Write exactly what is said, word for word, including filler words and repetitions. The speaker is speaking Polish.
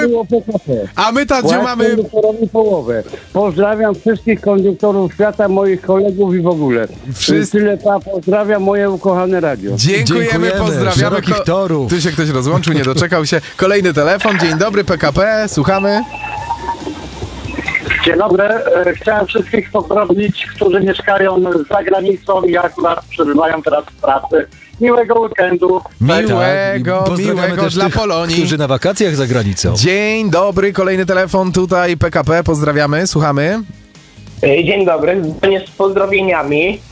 my, a my Tadziu mamy... konduktorowi połowę. Pozdrawiam wszystkich konduktorów świata, moich kolegów i w ogóle. Wszyscy- Tyle pa, pozdrawiam moje ukochane radio. Dziękujemy, Dziękujemy. pozdrawiamy. Szerokich torów. Tu się ktoś rozłączył, nie doczekał się. Kolejny telefon, dzień dobry, P K P, słuchamy. Dzień dobry. E, Chciałem wszystkich pozdrowić, którzy mieszkają za granicą i akurat przebywają teraz w pracy. Miłego weekendu. Miłego, Tak, pozdrawiamy miłego też dla tych, Polonii. którzy na wakacjach za granicą. Dzień dobry, kolejny telefon tutaj P K P, pozdrawiamy, słuchamy. Dzień dobry, dzwonię z pozdrowieniami.